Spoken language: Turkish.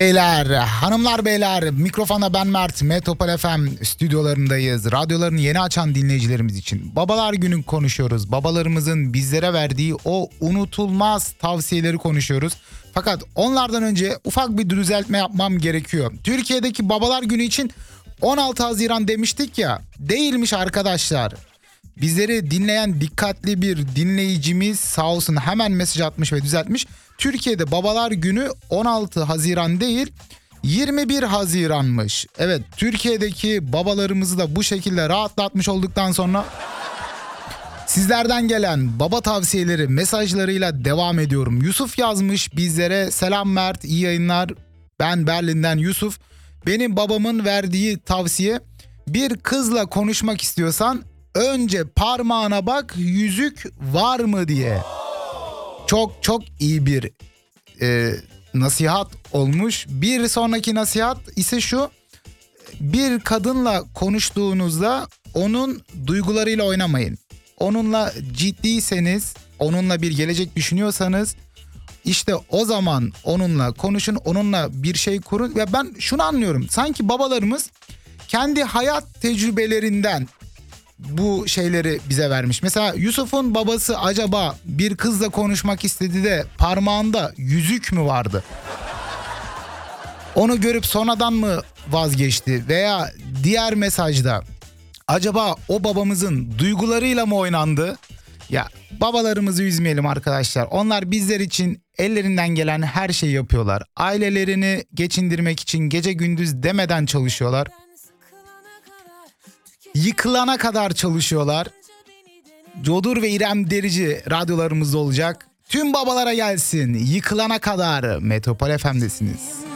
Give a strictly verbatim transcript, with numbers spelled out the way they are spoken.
Beyler, hanımlar beyler, mikrofona ben Mert, Metropol F M stüdyolarındayız. Radyolarını yeni açan dinleyicilerimiz için Babalar Günü konuşuyoruz. Babalarımızın bizlere verdiği o unutulmaz tavsiyeleri konuşuyoruz. Fakat onlardan önce ufak bir düzeltme yapmam gerekiyor. Türkiye'deki Babalar Günü için on altı Haziran demiştik ya, değilmiş arkadaşlar. Bizleri dinleyen dikkatli bir dinleyicimiz sağ olsun hemen mesaj atmış ve düzeltmiş. Türkiye'de Babalar Günü on altı Haziran değil yirmi bir Haziran'mış. Evet, Türkiye'deki babalarımızı da bu şekilde rahatlatmış olduktan sonra sizlerden gelen baba tavsiyeleri mesajlarıyla devam ediyorum. Yusuf yazmış bizlere, selam Mert, iyi yayınlar, ben Berlin'den Yusuf. Benim babamın verdiği tavsiye, bir kızla konuşmak istiyorsan önce parmağına bak yüzük var mı diye. Çok çok iyi bir e, nasihat olmuş. Bir sonraki nasihat ise şu: bir kadınla konuştuğunuzda onun duygularıyla oynamayın. Onunla ciddiyseniz, onunla bir gelecek düşünüyorsanız işte o zaman onunla konuşun, onunla bir şey kurun. Ve ben şunu anlıyorum, sanki babalarımız kendi hayat tecrübelerinden bu şeyleri bize vermiş. Mesela Yusuf'un babası acaba bir kızla konuşmak istedi de parmağında yüzük mü vardı? Onu görüp sonradan mı vazgeçti? Veya diğer mesajda acaba o babamızın duygularıyla mı oynandı? Ya babalarımızı üzmeyelim arkadaşlar. Onlar bizler için ellerinden gelen her şeyi yapıyorlar. Ailelerini geçindirmek için gece gündüz demeden çalışıyorlar. Yıkılana kadar çalışıyorlar. Codur ve İrem Derici radyolarımızda olacak. Tüm babalara gelsin. Yıkılana kadar Metropol F M'desiniz.